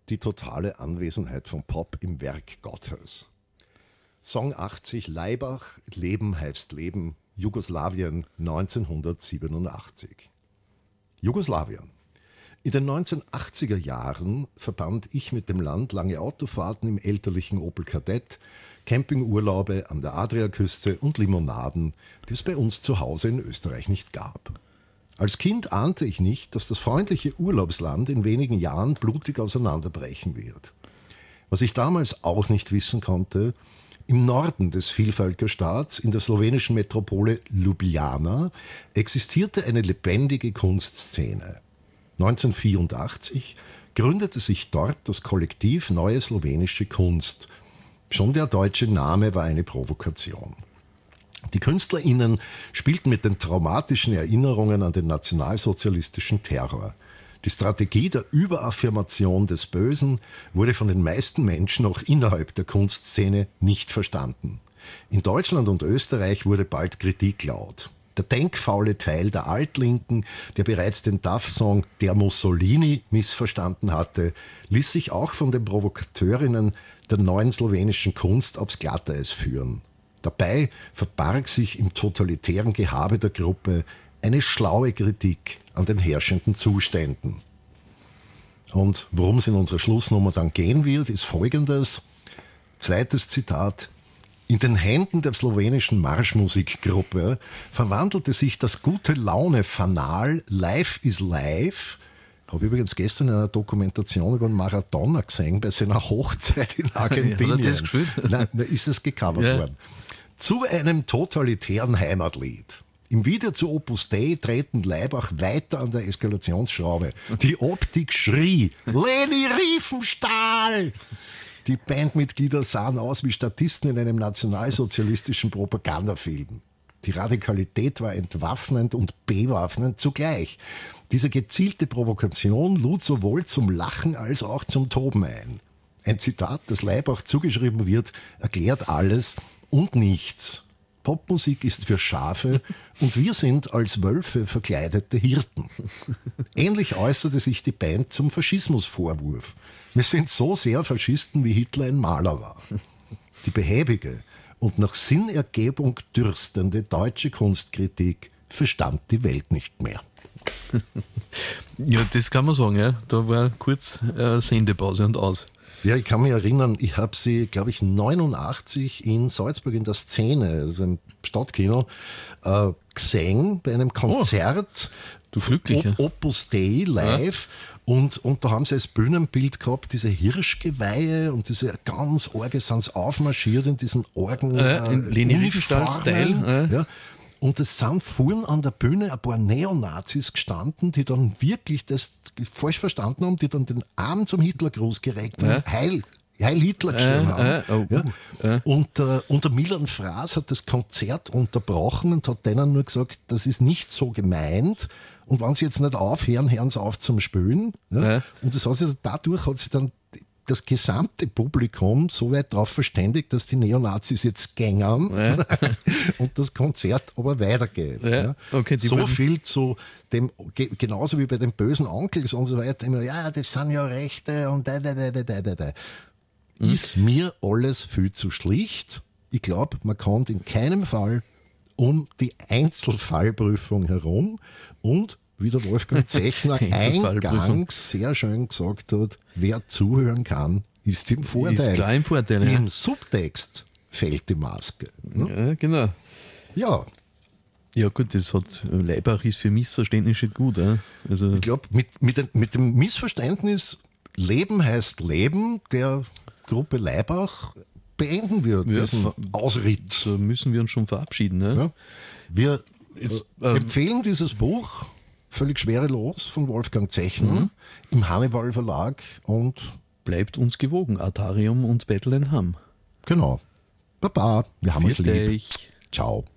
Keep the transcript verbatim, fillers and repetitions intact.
die totale Anwesenheit von Pop im Werk Gottes. Song achtzig, Laibach, Leben heißt Leben, Jugoslawien neunzehnhundertsiebenundachtzig. Jugoslawien. In den neunzehnhundertachtziger Jahren verband ich mit dem Land lange Autofahrten im elterlichen Opel Kadett, Campingurlaube an der Adriaküste und Limonaden, die es bei uns zu Hause in Österreich nicht gab. Als Kind ahnte ich nicht, dass das freundliche Urlaubsland in wenigen Jahren blutig auseinanderbrechen wird. Was ich damals auch nicht wissen konnte: Im Norden des Vielvölkerstaats, in der slowenischen Metropole Ljubljana, existierte eine lebendige Kunstszene. neunzehnhundertvierundachtzig gründete sich dort das Kollektiv Neue Slowenische Kunst. Schon der deutsche Name war eine Provokation. Die KünstlerInnen spielten mit den traumatischen Erinnerungen an den nationalsozialistischen Terror. Die Strategie der Überaffirmation des Bösen wurde von den meisten Menschen auch innerhalb der Kunstszene nicht verstanden. In Deutschland und Österreich wurde bald Kritik laut. Der denkfaule Teil der Altlinken, der bereits den D A F-Song Der Mussolini missverstanden hatte, ließ sich auch von den Provokateurinnen der neuen slowenischen Kunst aufs Glatteis führen. Dabei verbarg sich im totalitären Gehabe der Gruppe eine schlaue Kritik an den herrschenden Zuständen. Und worum es in unserer Schlussnummer dann gehen wird, ist folgendes. Zweites Zitat. In den Händen der slowenischen Marschmusikgruppe verwandelte sich das Gute-Laune-Fanal Life is Life. Habe ich übrigens gestern in einer Dokumentation über einen Maradona gesehen, bei seiner Hochzeit in Argentinien. Ja, hat er das gespielt? Nein, da ist es gecovert Ja. worden. Zu einem totalitären Heimatlied. Im Video zu Opus Dei treten Laibach weiter an der Eskalationsschraube. Die Optik schrie: Leni Riefenstahl! Die Bandmitglieder sahen aus wie Statisten in einem nationalsozialistischen Propagandafilm. Die Radikalität war entwaffnend und bewaffnend zugleich. Diese gezielte Provokation lud sowohl zum Lachen als auch zum Toben ein. Ein Zitat, das Laibach zugeschrieben wird, erklärt alles und nichts. Popmusik ist für Schafe und wir sind als Wölfe verkleidete Hirten. Ähnlich äußerte sich die Band zum Faschismusvorwurf. Wir sind so sehr Faschisten, wie Hitler ein Maler war. Die behäbige und nach Sinnergebung dürstende deutsche Kunstkritik verstand die Welt nicht mehr. Ja, das kann man sagen, ja. Da war kurz äh, Sendepause und aus. Ja, ich kann mich erinnern, ich habe sie, glaube ich, neunundachtzig in Salzburg in der Szene, also im Stadtkino, äh, gesehen bei einem Konzert. Oh, du Glücklicher. Op- Opus Dei live. Ja. Und, und da haben sie als Bühnenbild gehabt, diese Hirschgeweihe und diese ganz Orge sind aufmarschiert in diesen Orgen. Äh, in Leni Riefenstahl-Style. Äh. Ja. Und es sind vorn an der Bühne ein paar Neonazis gestanden, die dann wirklich das falsch verstanden haben, die dann den Arm zum Hitlergruß gereckt haben. Äh. Heil, Heil Hitler geschrieben Äh, haben. äh, oh, ja. äh. Und, äh, und der Milan Fraß hat das Konzert unterbrochen und hat denen nur gesagt, das ist nicht so gemeint. Und wenn sie jetzt nicht aufhören, hören sie auf zum Spülen. Ja? Äh. Und das hat sich, dadurch hat sich dann das gesamte Publikum so weit darauf verständigt, dass die Neonazis jetzt gängern Ja. und das Konzert aber weitergeht. Ja. Ja. Okay, die so bleiben- viel zu dem, ge- genauso wie bei den bösen Onkels und so weiter, immer, ja, das sind ja Rechte und da, da, da, da, da, da, da. Mhm. Ist mir alles viel zu schlicht. Ich glaube, man kommt in keinem Fall um die Einzelfallprüfung herum und wie der Wolfgang Zechner Einzelfallprüfung. eingangs sehr schön gesagt hat, wer zuhören kann, ist im Vorteil. Ist klar im Vorteil, ja. Im Subtext fällt die Maske. Ne? Ja, genau. Ja, Ja gut, das hat Laibach ist für Missverständnisse gut. Ja? Also, ich glaube, mit, mit, dem- mit dem Missverständnis Leben heißt Leben der Gruppe Laibach beenden wir Ja, diesen ver- Ausritt. da müssen wir uns schon verabschieden. Ne? Ja. Wir Jetzt, äh, ähm, empfehlen dieses Buch völlig schwerelos von Wolfgang Zechner Mhm. im Hannibal Verlag und Bleibt uns gewogen, Atarium und Bethlehem. genau. Baba, wir haben euch Viert lieb. euch. Ciao.